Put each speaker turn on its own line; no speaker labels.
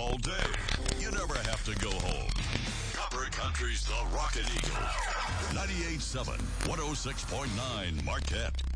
all day. You never have to go home. Copper Country's The Rockin' Eagle. 98.7, 106.9 Marquette.